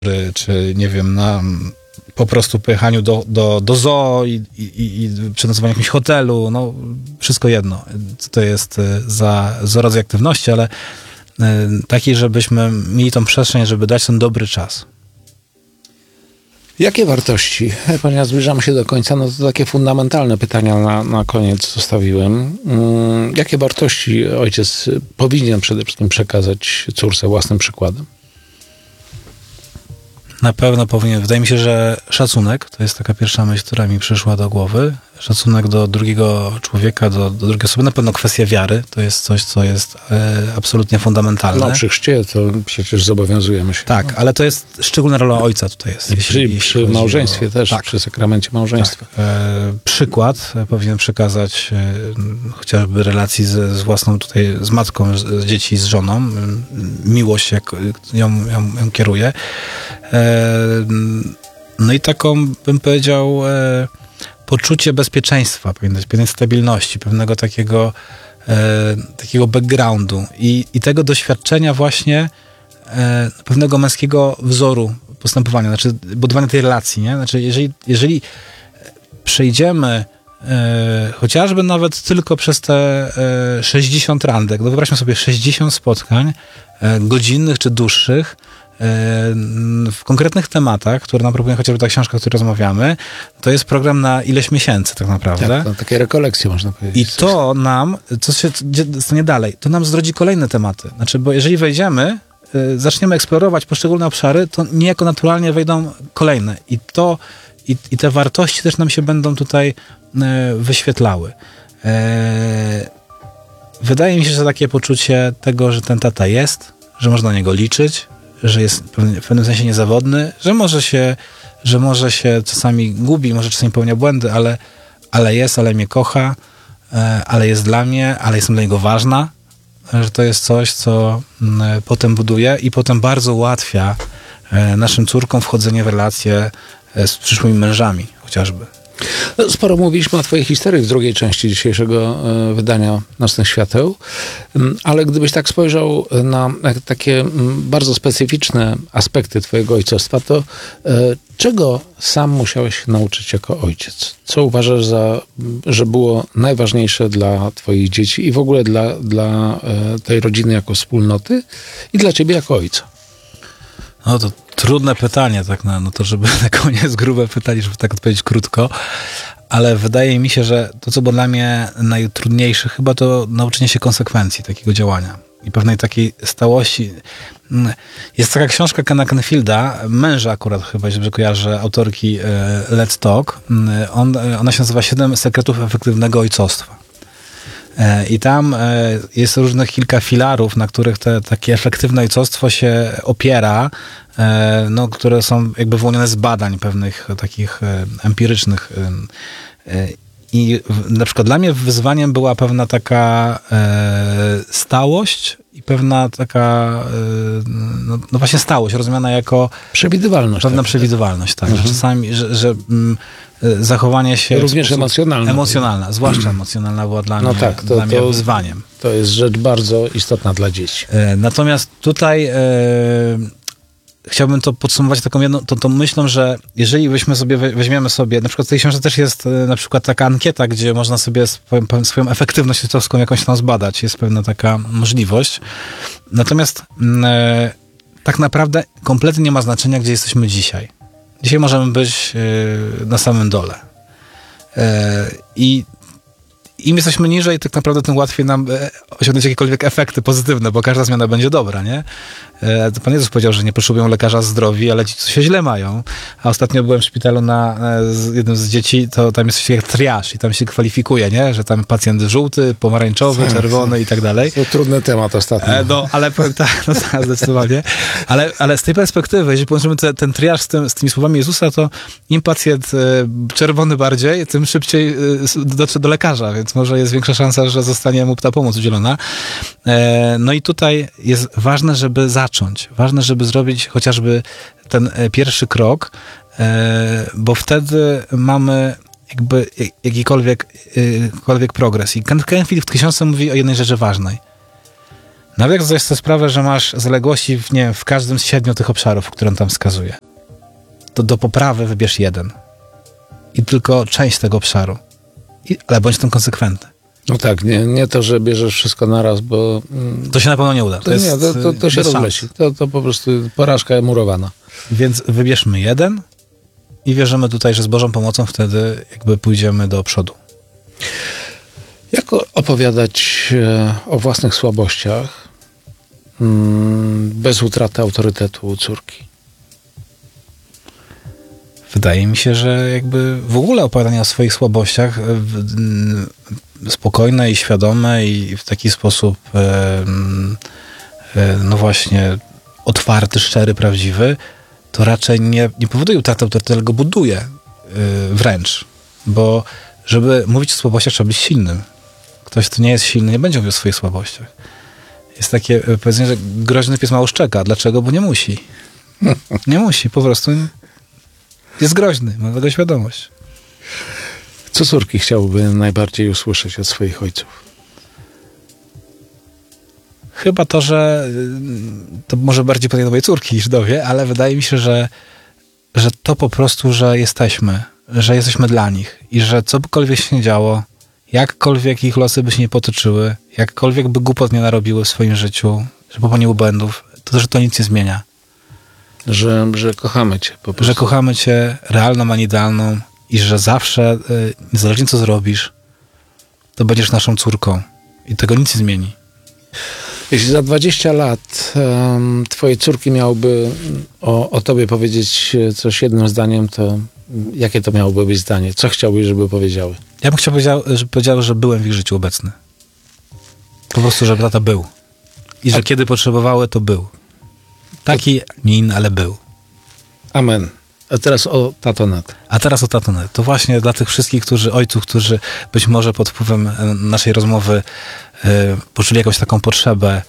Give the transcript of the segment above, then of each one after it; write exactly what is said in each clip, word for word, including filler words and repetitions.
czy nie wiem, na po prostu pojechaniu do, do, do zoo i, i, i przenocowaniu w jakimś hotelu, no wszystko jedno, co to jest za, za rodzaj aktywności, ale taki, żebyśmy mieli tą przestrzeń, żeby dać ten dobry czas. Jakie wartości, ponieważ zbliżamy się do końca, no to takie fundamentalne pytania na, na koniec zostawiłem. Hmm, jakie wartości ojciec powinien przede wszystkim przekazać córce własnym przykładem? Na pewno powinien. Wydaje mi się, że szacunek to jest taka pierwsza myśl, która mi przyszła do głowy. Szacunek do drugiego człowieka, do, do drugiej osoby. Na pewno kwestia wiary to jest coś, co jest e, absolutnie fundamentalne. No przy chrzcie to przecież zobowiązujemy się. Tak, ale to jest szczególna rola ojca tutaj jest. Jeśli, przy jeśli przy małżeństwie o, też, tak, przy sakramencie małżeństwa. Tak. E, przykład powinien przekazać e, chociażby relacji z, z własną tutaj, z matką, z, z dzieci, z żoną. Miłość, jak ją, ją, ją kieruje. E, no i taką, bym powiedział, e, poczucie bezpieczeństwa, pewnej stabilności, pewnego takiego, e, takiego backgroundu i, i tego doświadczenia właśnie e, pewnego męskiego wzoru postępowania, znaczy budowania tej relacji, nie? Znaczy jeżeli, jeżeli przejdziemy e, chociażby nawet tylko przez te e, sześćdziesiąt randek, no wyobraźmy sobie sześćdziesiąt spotkań e, godzinnych czy dłuższych, w konkretnych tematach, które nam propone chociażby ta książka, o której rozmawiamy, to jest program na ileś miesięcy tak naprawdę. Tak, no, takie rekolekcje można powiedzieć. I to nam, co się stanie dalej, to nam zdrodzi kolejne tematy. Znaczy, bo jeżeli wejdziemy, zaczniemy eksplorować poszczególne obszary, to niejako naturalnie wejdą kolejne. I to, i, i te wartości też nam się będą tutaj wyświetlały. Wydaje mi się, że takie poczucie tego, że ten tata jest, że można na niego liczyć, że jest w pewnym sensie niezawodny, że może się, że może się czasami gubi, może czasami popełnia błędy, ale, ale jest, ale mnie kocha, ale jest dla mnie, ale jestem dla niego ważna, że to jest coś, co potem buduje i potem bardzo ułatwia naszym córkom wchodzenie w relacje z przyszłymi mężami chociażby. No, sporo mówiliśmy o twojej historii w drugiej części dzisiejszego e, wydania Nocnych Świateł, ale gdybyś tak spojrzał na e, takie m, bardzo specyficzne aspekty twojego ojcostwa, to e, czego sam musiałeś się nauczyć jako ojciec? Co uważasz, za, że było najważniejsze dla twoich dzieci i w ogóle dla, dla e, tej rodziny jako wspólnoty i dla ciebie jako ojca? No to trudne pytanie, tak na, no to żeby na koniec grube pytanie, żeby tak odpowiedzieć krótko, ale wydaje mi się, że to, co było dla mnie najtrudniejsze, chyba to nauczenie się konsekwencji takiego działania i pewnej takiej stałości. Jest taka książka Kena Canfielda, męża akurat chyba, jeżeli kojarzę, autorki Let's Talk. On, ona się nazywa Siedem sekretów efektywnego ojcostwa. I tam jest różnych kilka filarów, na których te takie efektywne ojcostwo się opiera, no, które są jakby wyłonione z badań pewnych takich empirycznych. I na przykład dla mnie wyzwaniem była pewna taka stałość i pewna taka, no, no właśnie stałość, rozumiana jako przewidywalność. Pewna tak, przewidywalność, tak. Mhm. Że czasami, że, że mm, zachowanie się... Również emocjonalne. Emocjonalna, zwłaszcza emocjonalna była dla no mnie, tak, to, dla mnie to, wyzwaniem. To jest rzecz bardzo istotna dla dzieci. E, natomiast tutaj e, chciałbym to podsumować taką jedną, tą, tą myślą, że jeżeli byśmy sobie, weźmiemy sobie, na przykład w tej książce też jest e, na przykład taka ankieta, gdzie można sobie swoją, swoją efektywność ojcowską jakąś tam zbadać. Jest pewna taka możliwość. Natomiast e, tak naprawdę kompletnie nie ma znaczenia, gdzie jesteśmy dzisiaj. Dzisiaj możemy być e, na samym dole. E, I im jesteśmy niżej, tak naprawdę tym łatwiej nam osiągnąć jakiekolwiek efekty pozytywne, bo każda zmiana będzie dobra, nie? Pan Jezus powiedział, że nie potrzebują lekarza zdrowi, ale ci, co się źle mają. A ostatnio byłem w szpitalu na, z jednym z dzieci, to tam jest coś jak triaż i tam się kwalifikuje, nie? Że tam pacjent żółty, pomarańczowy, czerwony i tak dalej. To trudny temat ostatnio. E, no, ale powiem tak, no tak, zdecydowanie. Ale, ale z tej perspektywy, jeżeli połączymy te, ten triaż z, tym, z tymi słowami Jezusa, to im pacjent e, czerwony bardziej, tym szybciej e, dotrze do lekarza, więc może jest większa szansa, że zostanie mu ta pomoc udzielona. E, no i tutaj jest ważne, żeby zacząć. Ważne, żeby zrobić chociażby ten e, pierwszy krok, e, bo wtedy mamy jakby jakikolwiek, jakikolwiek progres. I Ken Canfield w książce mówi o jednej rzeczy ważnej. Nawet jak zdajesz sobie sprawę, że masz zaległości w, nie wiem, w każdym z siedmiu tych obszarów, które on tam wskazuje, to do poprawy wybierz jeden. I tylko część tego obszaru. I, ale bądź w tym konsekwentny. No tak, nie, nie to, że bierzesz wszystko naraz, bo... To się na pewno nie uda. To, To, jest, nie, to, to, to się bez szans. rozleci. To, to po prostu porażka murowana. Więc wybierzmy jeden i wierzymy tutaj, że z Bożą pomocą wtedy jakby pójdziemy do przodu. Jak opowiadać e, o własnych słabościach mm, bez utraty autorytetu u córki? Wydaje mi się, że jakby w ogóle opowiadanie o swoich słabościach w, m, spokojne i świadome i w taki sposób e, e, no właśnie otwarty, szczery, prawdziwy, to raczej nie, nie powoduje utraty autorytetu, tylko go buduje e, wręcz. Bo żeby mówić o słabościach, trzeba być silnym. Ktoś, kto nie jest silny, nie będzie mówił o swoich słabościach. Jest takie powiedzenie, że groźny pies mało szczeka. Dlaczego? Bo nie musi. Nie musi, po prostu jest groźny, ma tego świadomość. Co córki chciałyby najbardziej usłyszeć od swoich ojców? Chyba to, że to może bardziej podejdę do mojej córki niż do mnie, ale wydaje mi się, że, że to po prostu, że jesteśmy, że jesteśmy dla nich i że cokolwiek się nie działo, jakkolwiek ich losy by się nie potoczyły, jakkolwiek by głupot nie narobiły w swoim życiu, że popełniły błędów, to że to nic nie zmienia. Że, że kochamy cię po prostu. Że kochamy cię realną, a nie idealną i że zawsze, niezależnie co zrobisz, to będziesz naszą córką i tego nic nie zmieni. Jeśli za dwadzieścia lat um, twoje córki miałyby o, o tobie powiedzieć coś jednym zdaniem, to jakie to miałoby być zdanie? Co chciałbyś, żeby powiedziały? Ja bym chciał, żeby powiedziały, że byłem w ich życiu obecny. Po prostu, żeby tata był. I że A... kiedy potrzebowały, to był. Taki, nie inny, ale był. Amen. A teraz o Tatonet. A teraz o Tatonet. To właśnie dla tych wszystkich którzy, ojców, którzy być może pod wpływem naszej rozmowy e, poczuli jakąś taką potrzebę,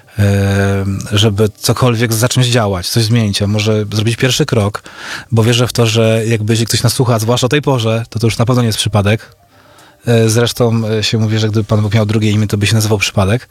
e, żeby cokolwiek zacząć działać, coś zmienić, a może zrobić pierwszy krok, bo wierzę w to, że jakby jeśli ktoś nas słucha, zwłaszcza o tej porze, to to już na pewno nie jest przypadek. E, zresztą się mówi, że gdyby Pan Bóg miał drugie imię, to by się nazywał przypadek.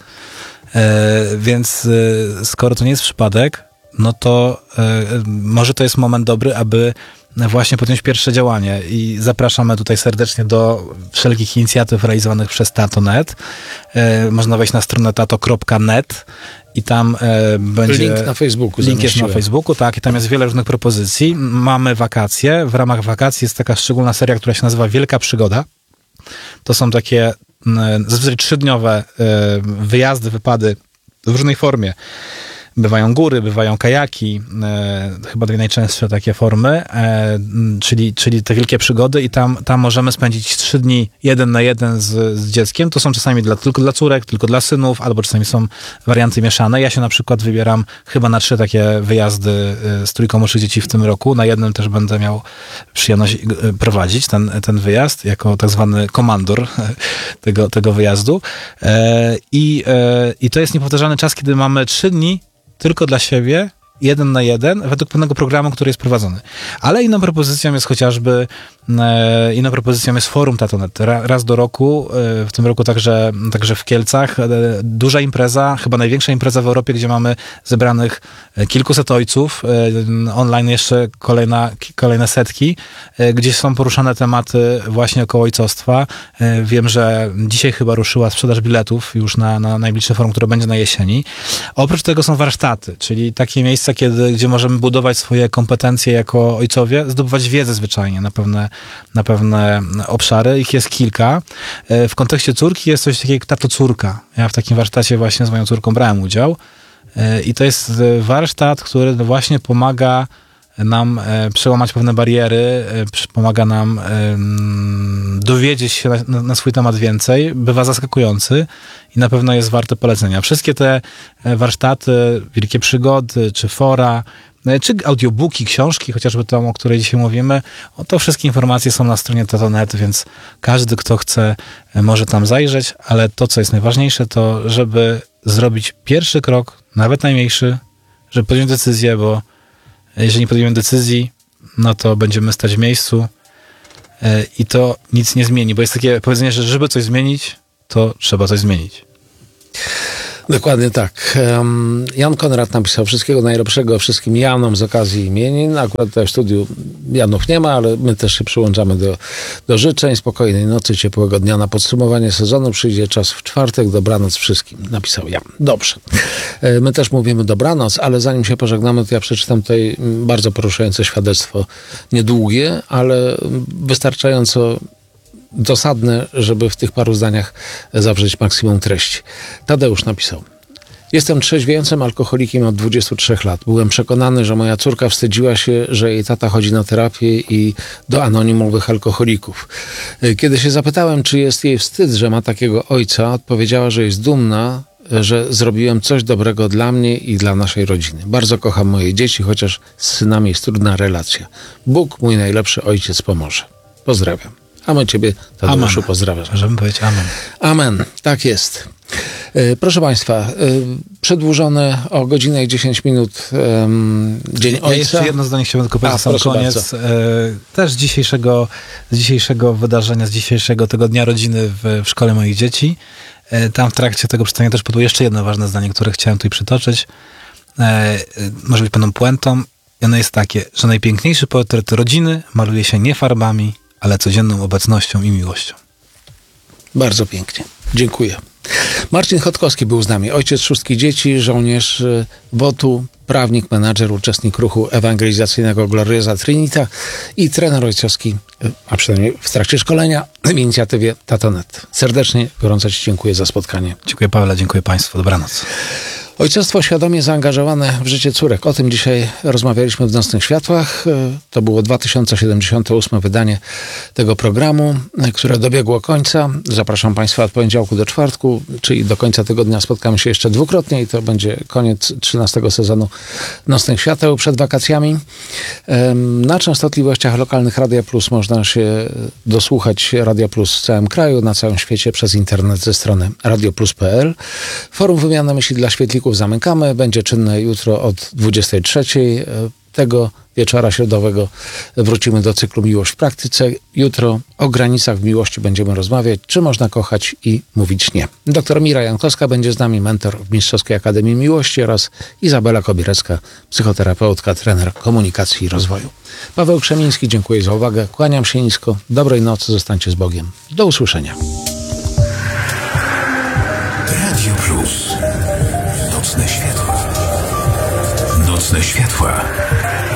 E, więc e, skoro to nie jest przypadek, no to y, może to jest moment dobry, aby właśnie podjąć pierwsze działanie i zapraszamy tutaj serdecznie do wszelkich inicjatyw realizowanych przez Tatonet. Y, można wejść na stronę tato kropka net i tam y, będzie... Link na Facebooku Link jest na Facebooku, tak, i tam jest wiele różnych propozycji. Mamy wakacje. W ramach wakacji jest taka szczególna seria, która się nazywa Wielka Przygoda. To są takie y, zazwyczaj trzydniowe y, wyjazdy, wypady w różnej formie. Bywają góry, bywają kajaki, e, chyba dwie najczęstsze takie formy, e, czyli, czyli te wielkie przygody i tam, tam możemy spędzić trzy dni jeden na jeden z, z dzieckiem. To są czasami dla, tylko dla córek, tylko dla synów, albo czasami są warianty mieszane. Ja się na przykład wybieram chyba na trzy takie wyjazdy z trójką młodszych dzieci w tym roku. Na jednym też będę miał przyjemność prowadzić ten, ten wyjazd jako tak zwany komandor tego, tego wyjazdu. E, i, e, I to jest niepowtarzalny czas, kiedy mamy trzy dni tylko dla siebie, jeden na jeden, według pewnego programu, który jest prowadzony. Ale inną propozycją jest chociażby, e, inną propozycją jest forum Tatonet. Ra, raz do roku, e, w tym roku także, także w Kielcach, e, duża impreza, chyba największa impreza w Europie, gdzie mamy zebranych kilkuset ojców, e, online jeszcze kolejna, kolejne setki, e, gdzie są poruszane tematy właśnie około ojcostwa. E, wiem, że dzisiaj chyba ruszyła sprzedaż biletów już na, na najbliższe forum, które będzie na jesieni. Oprócz tego są warsztaty, czyli takie miejsca, Kiedy, gdzie możemy budować swoje kompetencje jako ojcowie, zdobywać wiedzę zwyczajnie na pewne, na pewne obszary. Ich jest kilka. W kontekście córki jest coś takiego jak tato córka. Ja w takim warsztacie właśnie z moją córką brałem udział. I to jest warsztat, który właśnie pomaga nam przełamać pewne bariery, pomaga nam dowiedzieć się na, na swój temat więcej, bywa zaskakujący i na pewno jest warte polecenia. Wszystkie te warsztaty, wielkie przygody, czy fora, czy audiobooki, książki, chociażby tą, o której dzisiaj mówimy, to wszystkie informacje są na stronie Tatonet, więc każdy, kto chce, może tam zajrzeć, ale to, co jest najważniejsze, to żeby zrobić pierwszy krok, nawet najmniejszy, żeby podjąć decyzję, bo jeżeli nie podejmiemy decyzji, no to będziemy stać w miejscu i to nic nie zmieni, bo jest takie powiedzenie, że żeby coś zmienić, to trzeba coś zmienić. Dokładnie tak. Um, Jan Konrad napisał: wszystkiego najlepszego wszystkim Janom z okazji imienin. Akurat tutaj w studiu Janów nie ma, ale my też się przyłączamy do, do życzeń. Spokojnej nocy, ciepłego dnia. Na podsumowanie sezonu przyjdzie czas w czwartek. Dobranoc wszystkim, napisał Jan. Dobrze. E, my też mówimy dobranoc, ale zanim się pożegnamy, to ja przeczytam tutaj bardzo poruszające świadectwo. Niedługie, ale wystarczająco dosadne, żeby w tych paru zdaniach zawrzeć maksimum treści. Tadeusz napisał: jestem trzeźwiejącym alkoholikiem od dwudziestu trzech lat. Byłem przekonany, że moja córka wstydziła się, że jej tata chodzi na terapię i do anonimowych alkoholików. Kiedy się zapytałem, czy jest jej wstyd, że ma takiego ojca, odpowiedziała, że jest dumna, że zrobiłem coś dobrego dla mnie i dla naszej rodziny. Bardzo kocham moje dzieci, chociaż z synami jest trudna relacja. Bóg, mój najlepszy ojciec, pomoże. Pozdrawiam. A my ciebie, Tadeuszu, pozdrawiam. Możemy powiedzieć amen. Amen. Tak jest. E, proszę Państwa, e, przedłużony o godzinę i dziesięć minut e, Dzień Ja Ojca. jeszcze jedno zdanie chciałbym tylko powiedzieć A, na sam koniec. E, też z dzisiejszego, z dzisiejszego wydarzenia, z dzisiejszego tego Dnia Rodziny w, w szkole moich dzieci. E, tam w trakcie tego czytania też padło jeszcze jedno ważne zdanie, które chciałem tutaj przytoczyć. E, e, może być pewną puentą. I ono jest takie, że najpiękniejszy portret rodziny maluje się nie farbami, ale codzienną obecnością i miłością. Bardzo pięknie. Dziękuję. Marcin Chodkowski był z nami. Ojciec szóstki dzieci, żołnierz W O T-u, prawnik, menadżer, uczestnik ruchu ewangelizacyjnego Gloriosa Trinita i trener ojcowski, a przynajmniej w trakcie szkolenia w inicjatywie Tatonet. Serdecznie, gorąco Ci dziękuję za spotkanie. Dziękuję, Pawle, dziękuję Państwu. Dobranoc. Ojcostwo świadomie zaangażowane w życie córek. O tym dzisiaj rozmawialiśmy w Nocnych Światłach. To było dwa tysiące siedemdziesiąte ósme wydanie tego programu, które dobiegło końca. Zapraszam Państwa od poniedziałku do czwartku, czyli do końca tygodnia spotkamy się jeszcze dwukrotnie i to będzie koniec trzynastego sezonu Nocnych Świateł przed wakacjami. Na częstotliwościach lokalnych Radia Plus można się dosłuchać Radia Plus w całym kraju, na całym świecie przez internet ze strony radio plus kropka p l. Forum Wymiana Myśli dla Świetlików zamykamy. Będzie czynne jutro od dwudziestej trzeciej. Tego wieczora środowego wrócimy do cyklu Miłość w praktyce. Jutro o granicach w miłości będziemy rozmawiać, czy można kochać i mówić nie. Doktor Mira Jankowska będzie z nami, mentor w Mistrzowskiej Akademii Miłości, oraz Izabela Kobierecka, psychoterapeutka, trener komunikacji i rozwoju. Paweł Krzemiński, dziękuję za uwagę. Kłaniam się nisko. Dobrej nocy, zostańcie z Bogiem. Do usłyszenia. Radio Plus. Nocne światła. Nocne światła.